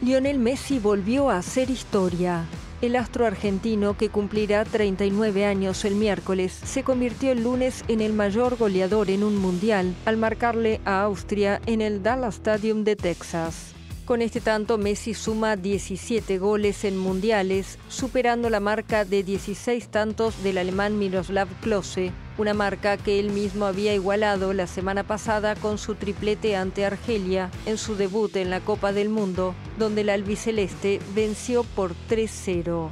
Lionel Messi volvió a hacer historia. El astro argentino, que cumplirá 39 años el miércoles, se convirtió el lunes en el mayor goleador en un mundial al marcarle a Austria en el Dallas Stadium de Texas. Con este tanto, Messi suma 17 goles en mundiales, superando la marca de 16 tantos del alemán Miroslav Klose, una marca que él mismo había igualado la semana pasada con su triplete ante Argelia en su debut en la Copa del Mundo, donde el albiceleste venció por 3-0.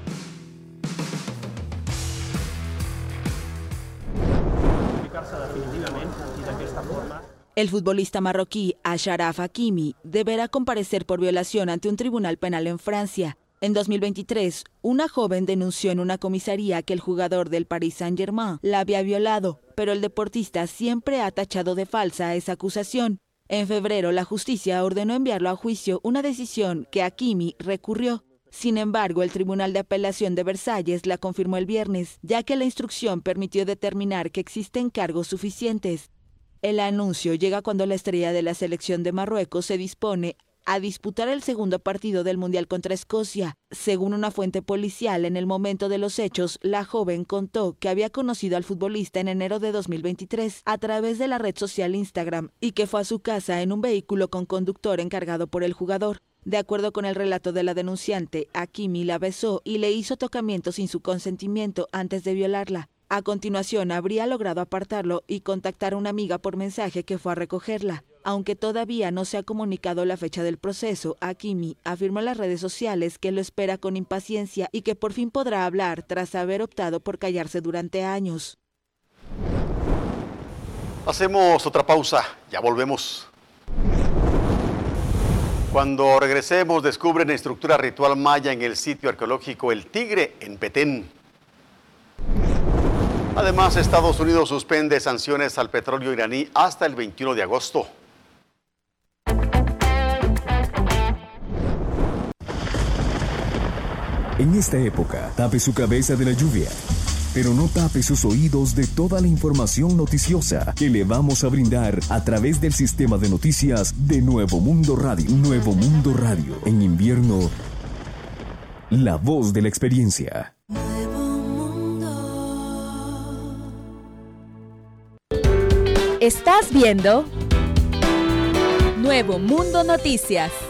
El futbolista marroquí Achraf Hakimi deberá comparecer por violación ante un tribunal penal en Francia. En 2023, una joven denunció en una comisaría que el jugador del Paris Saint-Germain la había violado, pero el deportista siempre ha tachado de falsa esa acusación. En febrero, la justicia ordenó enviarlo a juicio, una decisión que Hakimi recurrió. Sin embargo, el Tribunal de Apelación de Versalles la confirmó el viernes, ya que la instrucción permitió determinar que existen cargos suficientes. El anuncio llega cuando la estrella de la selección de Marruecos se dispone a disputar el segundo partido del Mundial contra Escocia. Según una fuente policial, en el momento de los hechos, la joven contó que había conocido al futbolista en enero de 2023 a través de la red social Instagram y que fue a su casa en un vehículo con conductor encargado por el jugador. De acuerdo con el relato de la denunciante, Hakimi la besó y le hizo tocamientos sin su consentimiento antes de violarla. A continuación, habría logrado apartarlo y contactar a una amiga por mensaje que fue a recogerla. Aunque todavía no se ha comunicado la fecha del proceso, Hakimi afirmó en las redes sociales que lo espera con impaciencia y que por fin podrá hablar tras haber optado por callarse durante años. Hacemos otra pausa, ya volvemos. Cuando regresemos, descubren la estructura ritual maya en el sitio arqueológico El Tigre en Petén. Además, Estados Unidos suspende sanciones al petróleo iraní hasta el 21 de agosto. En esta época, tape su cabeza de la lluvia, pero no tape sus oídos de toda la información noticiosa que le vamos a brindar a través del sistema de noticias de Nuevo Mundo Radio. Nuevo Mundo Radio. En invierno, la voz de la experiencia. Estás viendo Nuevo Mundo Noticias.